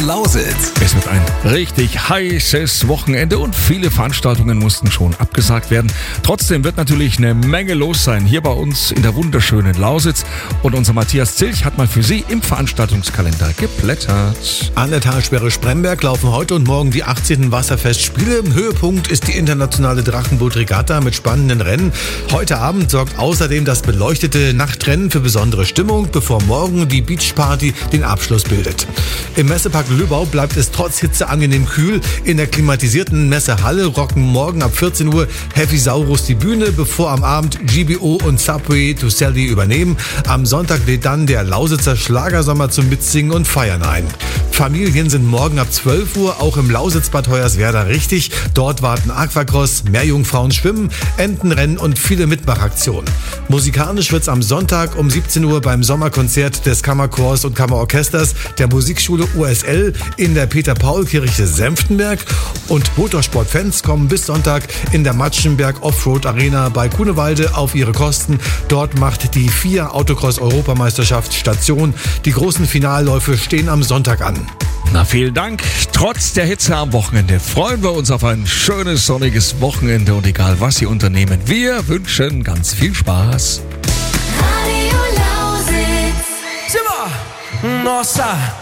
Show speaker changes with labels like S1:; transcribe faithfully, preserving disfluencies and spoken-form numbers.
S1: Lausitz.
S2: Es wird ein richtig heißes Wochenende und viele Veranstaltungen mussten schon abgesagt werden. Trotzdem wird natürlich eine Menge los sein hier bei uns in der wunderschönen Lausitz. Und unser Matthias Zilch hat mal für Sie im Veranstaltungskalender geblättert.
S3: An der Talsperre Spremberg laufen heute und morgen die achtzehnten Wasserfestspiele. Im Höhepunkt ist die internationale Drachenboot-Regatta mit spannenden Rennen. Heute Abend sorgt außerdem das beleuchtete Nachtrennen für besondere Stimmung, bevor morgen die Beachparty den Abschluss bildet. Im Messepark Lübbau bleibt es trotz Hitze angenehm kühl. In der klimatisierten Messehalle rocken morgen ab vierzehn Uhr Heavy Saurus die Bühne, bevor am Abend G B O und Subway to Sally übernehmen. Am Sonntag lädt dann der Lausitzer Schlagersommer zum Mitsingen und Feiern ein. Familien sind morgen ab zwölf Uhr auch im Lausitz-Bad Hoyerswerda richtig. Dort warten Aquacross, Meerjungfrauen schwimmen, Entenrennen und viele Mitmachaktionen. Musikalisch wird's am Sonntag um siebzehn Uhr beim Sommerkonzert des Kammerchors und Kammerorchesters der Musikschule U S L in der Peter-Paul-Kirche Senftenberg. Und Motorsportfans kommen bis Sonntag in der Matschenberg Offroad Arena bei Kunewalde auf ihre Kosten. Dort macht die F I A Autocross-Europameisterschaft Station. Die großen Finalläufe stehen am Sonntag an.
S2: Na, vielen Dank. Trotz der Hitze am Wochenende freuen wir uns auf ein schönes, sonniges Wochenende und egal was Sie unternehmen, wir wünschen ganz viel Spaß.
S4: Radio Lausitz.
S5: Simmer! Nossa!